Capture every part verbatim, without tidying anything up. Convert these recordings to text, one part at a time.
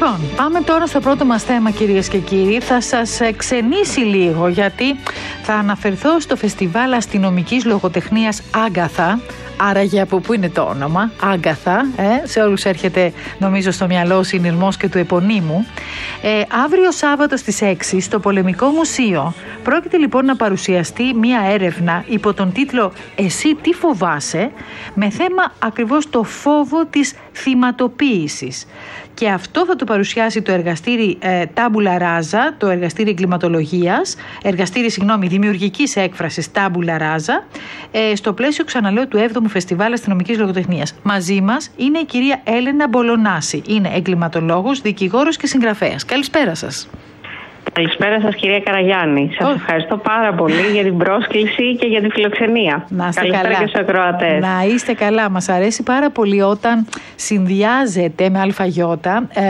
Λοιπόν, πάμε τώρα στο πρώτο μας θέμα, κυρίες και κύριοι. Θα σας ξενήσει λίγο, γιατί θα αναφερθώ στο φεστιβάλ αστυνομικής λογοτεχνίας Άγκαθα. Άραγε από πού είναι το όνομα, Άγκαθα, ε? Σε όλους έρχεται νομίζω στο μυαλό ο συνειρμός και του επωνύμου. Ε, αύριο Σάββατο στις έξι στο Πολεμικό Μουσείο πρόκειται λοιπόν να παρουσιαστεί μία έρευνα υπό τον τίτλο «Εσύ τι φοβάσαι?» με θέμα ακριβώς το φόβο της θυματοποίησης. Και αυτό θα το παρουσιάσει το εργαστήρι ε, Tabula Rasa, το εργαστήρι εγκληματολογίας, εργαστήρι συγγνώμη, δημιουργικής έκφρασης Tabula Rasa, ε, στο πλαίσιο, ξαναλέω, του έβδομου Φεστιβάλ Αστυνομικής Λογοτεχνίας. Μαζί μας είναι η κυρία Έλενα Μπολονάση. Είναι εγκληματολόγος, δικηγόρος και συγγραφέας. Καλησπέρα σας. Καλησπέρα σας, κυρία Καραγιάννη. Σας oh. ευχαριστώ πάρα πολύ για την πρόσκληση και για τη φιλοξενία. Να είστε Καλησπέρα καλά. Και στους ακροατές. Να είστε καλά. Μας αρέσει πάρα πολύ όταν συνδυάζεται με αλφαγιώτα ε,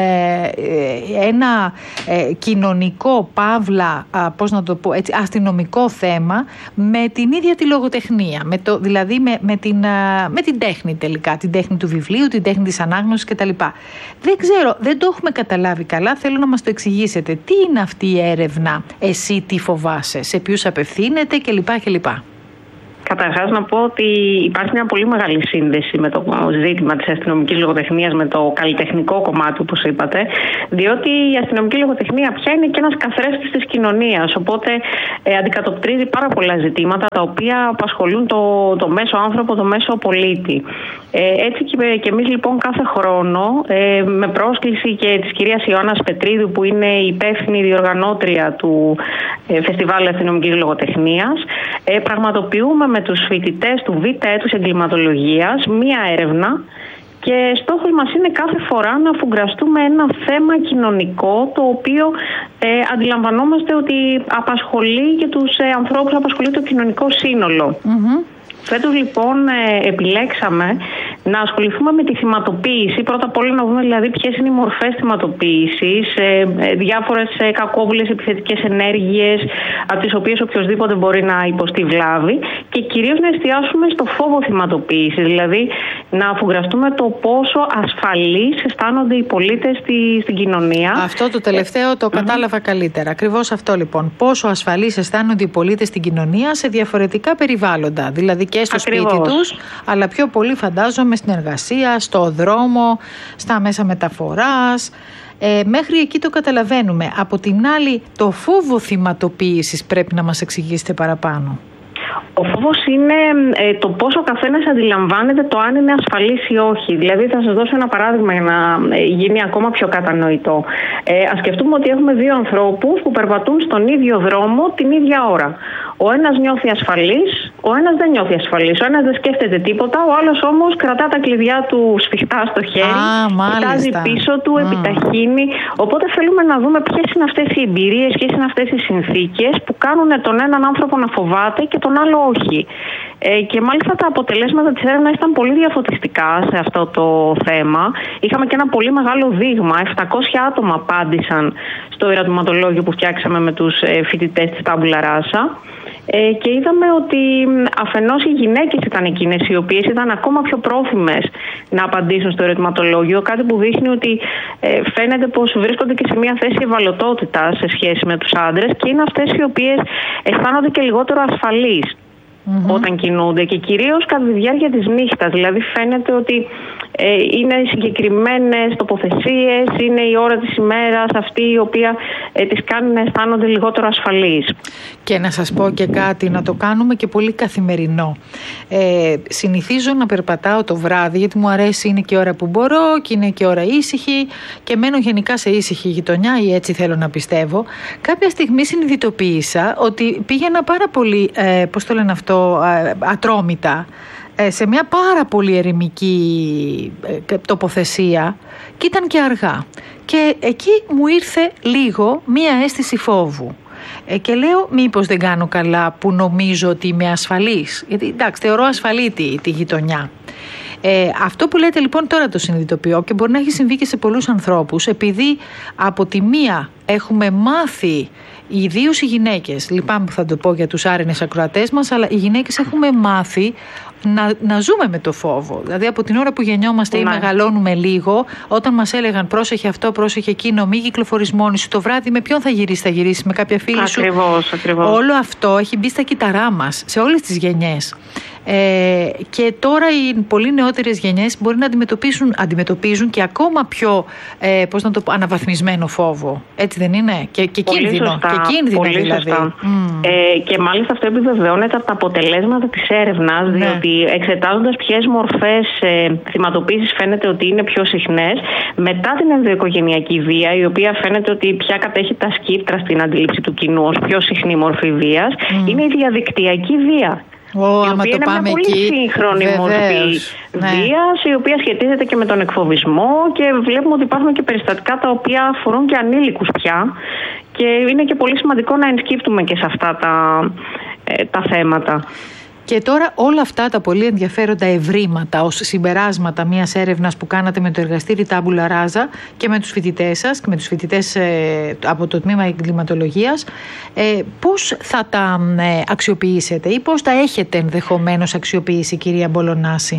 ένα ε, κοινωνικό, παύλα, α, πώς να το πω, έτσι, αστυνομικό θέμα με την ίδια τη λογοτεχνία. Με το, δηλαδή με, με, την, α, με την τέχνη τελικά. Την τέχνη του βιβλίου, την τέχνη της ανάγνωσης κτλ. Δεν ξέρω, δεν το έχουμε καταλάβει καλά. Θέλω να μας το εξηγήσετε. Τι είναι αυτή η έρευνα, εσύ τι φοβάσαι, σε ποιους απευθύνεται κλπ. κλπ. Καταρχάς να πω ότι υπάρχει μια πολύ μεγάλη σύνδεση με το ζήτημα της αστυνομικής λογοτεχνίας, με το καλλιτεχνικό κομμάτι, όπως είπατε, διότι η αστυνομική λογοτεχνία πια είναι και ένας καθρέφτης της κοινωνίας, οπότε ε, αντικατοπτρίζει πάρα πολλά ζητήματα τα οποία απασχολούν το, το μέσο άνθρωπο, το μέσο πολίτη. Ε, έτσι και, και εμείς λοιπόν κάθε χρόνο, ε, με πρόσκληση και της κυρίας Ιωάννας Πετρίδου, που είναι η υπεύθυνη διοργανώτρια του ε, Φεστιβάλ Αστυνομικής Λογοτεχνίας, ε, πραγματοποιούμε με τους φοιτητές του Β' έτους εγκληματολογίας μία έρευνα και στόχος μας είναι κάθε φορά να αφουγκραστούμε ένα θέμα κοινωνικό το οποίο ε, αντιλαμβανόμαστε ότι απασχολεί και τους ε, ανθρώπους, απασχολεί το κοινωνικό σύνολο. Mm-hmm. Φέτος λοιπόν ε, επιλέξαμε να ασχοληθούμε με τη θυματοποίηση. Πρώτα απ' όλα να δούμε δηλαδή ποιες είναι οι μορφές θυματοποίησης, ε, ε, διάφορες ε, κακόβουλες επιθετικές ενέργειες από τις οποίες οποιοδήποτε μπορεί να υποστεί βλάβη και κυρίως να εστιάσουμε στο φόβο θυματοποίησης, δηλαδή να αφουγκραστούμε το πόσο ασφαλείς αισθάνονται οι πολίτες στη, στην κοινωνία. Αυτό το τελευταίο το κατάλαβα mm-hmm. καλύτερα. Ακριβώς αυτό λοιπόν. Πόσο ασφαλείς αισθάνονται οι πολίτες στην κοινωνία σε διαφορετικά περιβάλλοντα. Δηλαδή και στο Ακριβώς. σπίτι τους, αλλά πιο πολύ φαντάζομαι στην εργασία, στο δρόμο, στα μέσα μεταφοράς. Ε, μέχρι εκεί το καταλαβαίνουμε. Από την άλλη, το φόβο θυματοποίησης πρέπει να μας εξηγήσετε παραπάνω. Ο φόβος είναι ε, το πόσο ο καθένας αντιλαμβάνεται το αν είναι ασφαλής ή όχι. Δηλαδή θα σας δώσω ένα παράδειγμα για να ε, γίνει ακόμα πιο κατανοητό. Ε, ας σκεφτούμε ότι έχουμε δύο ανθρώπους που περπατούν στον ίδιο δρόμο την ίδια ώρα. Ο ένας νιώθει ασφαλής, ο ένας δεν νιώθει ασφαλής. Ο ένας δεν σκέφτεται τίποτα, ο άλλος όμως κρατά τα κλειδιά του σφιχτά στο χέρι, ah, κοιτάζει πίσω του, mm. επιταχύνει. Οπότε θέλουμε να δούμε ποιες είναι αυτές οι εμπειρίες, ποιες είναι αυτές οι συνθήκες που κάνουν τον έναν άνθρωπο να φοβάται και τον άλλο όχι. Ε, και μάλιστα τα αποτελέσματα της έρευνας ήταν πολύ διαφωτιστικά σε αυτό το θέμα. Είχαμε και ένα πολύ μεγάλο δείγμα. επτακόσια άτομα απάντησαν στο ερωτηματολόγιο που φτιάξαμε με τους φοιτητές της Tabula Rasa. Ε, και είδαμε ότι αφενός οι γυναίκες ήταν εκείνες οι οποίες ήταν ακόμα πιο πρόθυμες να απαντήσουν στο ερωτηματολόγιο, κάτι που δείχνει ότι ε, φαίνεται πως βρίσκονται και σε μια θέση ευαλωτότητα σε σχέση με τους άντρες και είναι αυτές οι οποίες αισθάνονται και λιγότερο ασφαλείς mm-hmm. όταν κινούνται και κυρίως κατά τη διάρκεια της νύχτας. Δηλαδή φαίνεται ότι ε, είναι συγκεκριμένες τοποθεσίες, είναι η ώρα της ημέρας αυτή η οποία ε, τις κάνει να αισθάνονται λιγότερο ασφαλείς. Και να σας πω και κάτι, να το κάνουμε και πολύ καθημερινό. Ε, συνηθίζω να περπατάω το βράδυ, γιατί μου αρέσει, είναι και η ώρα που μπορώ και είναι και η ώρα ήσυχη και μένω γενικά σε ήσυχη γειτονιά ή έτσι θέλω να πιστεύω. Κάποια στιγμή συνειδητοποίησα ότι πήγαινα πάρα πολύ, ε, πώς το λένε αυτό, ε, ατρόμητα, ε, σε μια πάρα πολύ ερημική ε, τοποθεσία και ήταν και αργά. Και εκεί μου ήρθε λίγο μία αίσθηση φόβου. Ε, και λέω μήπως δεν κάνω καλά που νομίζω ότι είμαι ασφαλής. Γιατί εντάξει, θεωρώ ασφαλή τη, τη γειτονιά. Ε, αυτό που λέτε λοιπόν τώρα το συνειδητοποιώ και μπορεί να έχει συμβεί και σε πολλούς ανθρώπους, επειδή από τη μία έχουμε μάθει, ιδίως οι γυναίκες, λυπάμαι που θα το πω για τους άρενες ακροατές μας, αλλά οι γυναίκες έχουμε μάθει να, να ζούμε με το φόβο. Δηλαδή από την ώρα που γεννιόμαστε, ναι, ή μεγαλώνουμε λίγο, όταν μας έλεγαν πρόσεχε αυτό, πρόσεχε εκείνο, μη κυκλοφορείς μόνη σου, το βράδυ με ποιον θα γυρίσεις, θα γυρίσεις με κάποια φίλη σου. Ακριβώς, ακριβώς. Όλο αυτό έχει μπει στα κύτταρά μας σε όλες τις γενιές. Ε, και τώρα οι πολύ νεότερες γενιές μπορεί να αντιμετωπίσουν, αντιμετωπίζουν και ακόμα πιο ε, πώς να το πω, αναβαθμισμένο φόβο. Έτσι δεν είναι? Και, και πολύ κίνδυνο. Σωστά, και κίνδυνο πολύ δηλαδή. Σωστά. Mm. Ε, και μάλιστα αυτό επιβεβαιώνεται από τα αποτελέσματα της έρευνας, ναι, διότι εξετάζοντας ποιες μορφές ε, θυματοποίησης φαίνεται ότι είναι πιο συχνές, μετά την ενδοοικογενειακή βία, η οποία φαίνεται ότι πια κατέχει τα σκύπτρα στην αντίληψη του κοινού ως πιο συχνή μορφή βίας, mm. είναι η διαδικτυακή βία. Oh, η οποία είναι μια πολύ εκεί, σύγχρονη μορφή, ναι, βίας, η οποία σχετίζεται και με τον εκφοβισμό, και βλέπουμε ότι υπάρχουν και περιστατικά τα οποία αφορούν και ανήλικους πια, και είναι και πολύ σημαντικό να ενσκύπτουμε και σε αυτά τα, ε, τα θέματα. Και τώρα όλα αυτά τα πολύ ενδιαφέροντα ευρήματα ως συμπεράσματα μιας έρευνας που κάνατε με το εργαστήρι Τάμπουλα Ράζα και με τους φοιτητές σας και με τους φοιτητές ε, από το τμήμα εγκληματολογίας, ε, πώς θα τα ε, αξιοποιήσετε ή πώς τα έχετε ενδεχομένως αξιοποιήσει, κυρία Μπολονάση?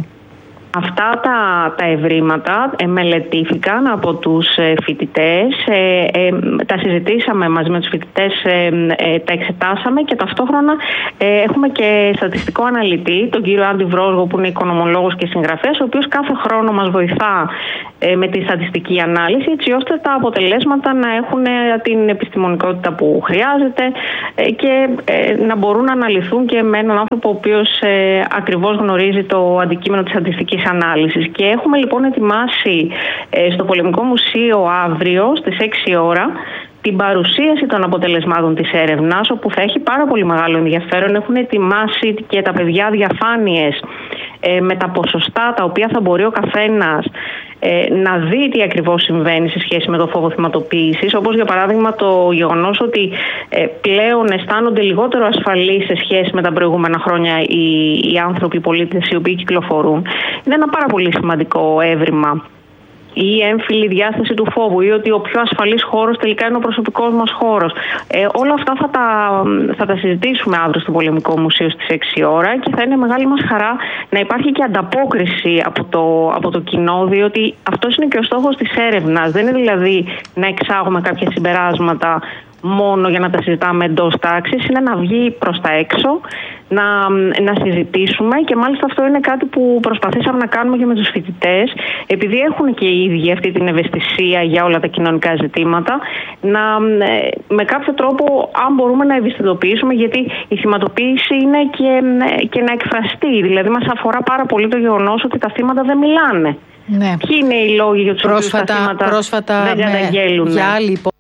Αυτά τα, τα ευρήματα ε, μελετήθηκαν από τους ε, φοιτητές, ε, ε, τα συζητήσαμε μαζί με τους φοιτητές, ε, ε, τα εξετάσαμε, και ταυτόχρονα ε, έχουμε και στατιστικό αναλυτή, τον κύριο Άντι Βρόσγο, που είναι οικονομολόγος και συγγραφέας, ο οποίος κάθε χρόνο μας βοηθά ε, με τη στατιστική ανάλυση, έτσι ώστε τα αποτελέσματα να έχουν ε, την επιστημονικότητα που χρειάζεται ε, και ε, να μπορούν να αναλυθούν και με έναν άνθρωπο ο οποίος ε, ακριβώς γνωρίζει το αντικείμενο της στατιστικής ανάλυσης. Και έχουμε λοιπόν ετοιμάσει ε, στο Πολεμικό Μουσείο αύριο στις έξι ώρα την παρουσίαση των αποτελεσμάτων της έρευνας, όπου θα έχει πάρα πολύ μεγάλο ενδιαφέρον. Έχουν ετοιμάσει και τα παιδιά διαφάνειες ε, με τα ποσοστά τα οποία θα μπορεί ο καθένας ε, να δει τι ακριβώς συμβαίνει σε σχέση με το φόβο θυματοποίησης, όπως για παράδειγμα το γεγονός ότι ε, πλέον αισθάνονται λιγότερο ασφαλείς σε σχέση με τα προηγούμενα χρόνια οι, οι άνθρωποι, οι πολίτες οι οποίοι κυκλοφορούν. Είναι ένα πάρα πολύ σημαντικό έβριμα. Ή η έμφυλη διάσταση του φόβου, ή ότι ο πιο ασφαλής χώρος τελικά είναι ο προσωπικός μας χώρος. Ε, όλα αυτά θα τα, θα τα συζητήσουμε αύριο στο Πολεμικό Μουσείο στις έξι ώρα, και θα είναι μεγάλη μας χαρά να υπάρχει και ανταπόκριση από το, από το κοινό, διότι αυτός είναι και ο στόχος της έρευνας. Δεν είναι δηλαδή να εξάγουμε κάποια συμπεράσματα μόνο για να τα συζητάμε εντός τάξης, είναι να βγει προς τα έξω, να, να συζητήσουμε, και μάλιστα αυτό είναι κάτι που προσπαθήσαμε να κάνουμε και με τους φοιτητές, επειδή έχουν και οι ίδιοι αυτή την ευαισθησία για όλα τα κοινωνικά ζητήματα, να με κάποιο τρόπο, αν μπορούμε, να ευαισθητοποιήσουμε, γιατί η θυματοποίηση είναι και, και να εκφραστεί, δηλαδή μας αφορά πάρα πολύ το γεγονός ότι τα θύματα δεν μιλάνε. Ναι. Ποιοι είναι οι λόγοι για τους οποίους τα θύματα πρόσφατα δεν καταγγέλουν? Για άλλη